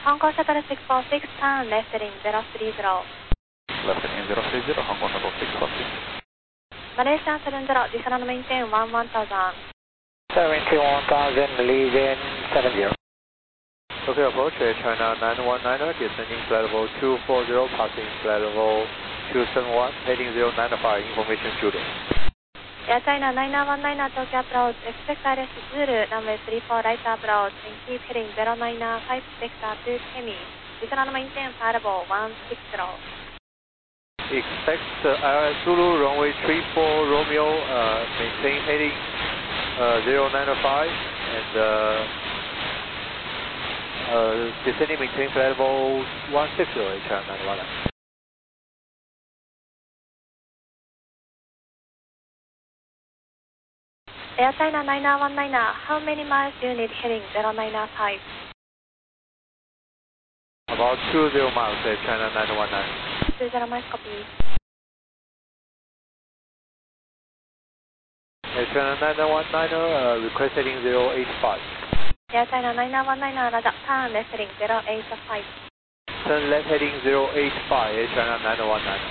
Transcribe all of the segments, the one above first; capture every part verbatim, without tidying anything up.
Hong Kong Shuttle six four six, turn left heading zero three zero. Left heading zero three zero, Hong Kong Shuttle six four six. Malaysia seven zero, descend and maintain one one thousand. seventy one thousand, Malaysian seven zero. Okay, approach China nine one nine, descending flight level two four zero, passing flight level two seven one, heading zero nine five, information shooting. Air China nine one nine, Tokyo approach, expect I R S Zulu, runway three four right approach, and keep heading zero nine five, vector to Kemi. Descend and maintain flight level one six zero. Expect uh, I R S Zulu, runway three four Romeo, uh, maintain heading uh, zero nine five, and uh, uh, descending maintain flight level one six zero, China nine one nine. Air China nine one nine, how many miles do you need heading zero nine five? About two zero miles, China nine one nine. two zero miles, copy. China nine one nine, uh, request heading zero eight five. Air China nine one nine, Roger, turn left heading zero eight five. Turn left heading zero eight five, China nine one nine.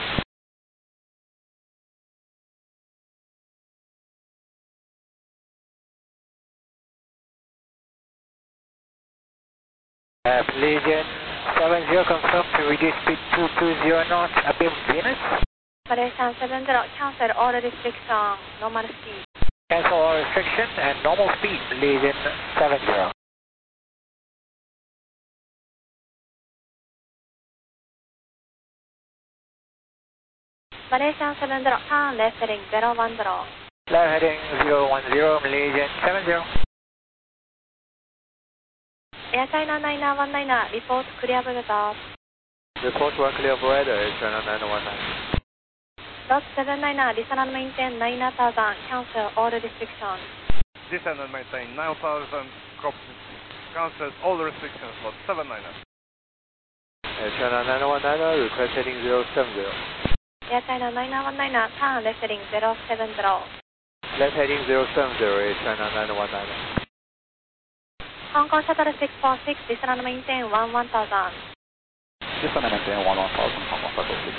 Uh, Malaysian seven zero, confirm to reduce speed two two zero knots, above Venus. Malaysia seven zero, cancel all restriction, normal speed. Cancel all restriction and normal speed, Malaysian seven zero. Malaysia seven zero, turn left heading zero one zero. Left heading zero one zero, Malaysian seven zero. Air China nine one nine, report clear weather. Report one clear of weather, China nine one nine. Dot seven nine, descend and maintain nine thousand, cancel all restrictions. Descend and maintain nine thousand, copy. Cancels all restrictions for seven nine. China nine one nine, request heading zero seven zero. Air China nine one nine, turn left heading zero seven zero. Left heading zero seven zero, China nine one nine. Hong Kong Shuttle six four six, descend and maintain one one thousand. Descend and maintain one one thousand, Hong Kong Shuttle six